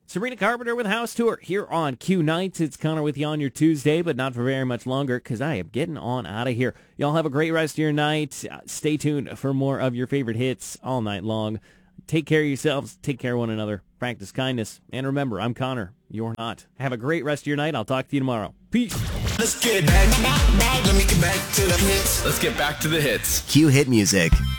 Sabrina Carpenter with House Tour here on Q Nights. It's Connor with you on your Tuesday, but not for very much longer because I am getting on out of here. Y'all have a great rest of your night. Stay tuned for more of your favorite hits all night long. Take care of yourselves. Take care of one another. Practice kindness. And remember, I'm Connor. You're not. Have a great rest of your night. I'll talk to you tomorrow. Peace. Let's get back. Let me get back to the hits. Let's get back to the hits. Q Hit Music.